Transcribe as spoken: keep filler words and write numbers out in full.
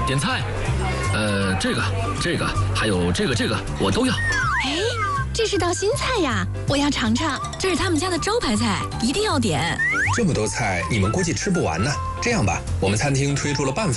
点菜。呃，这个、这个，还有这个、这个，我都要。 哎，这是道新菜呀，我要尝尝。这是他们家的招牌菜，一定要点。 这么多菜，你们估计吃不完呢。这样吧，我们餐厅推出了半份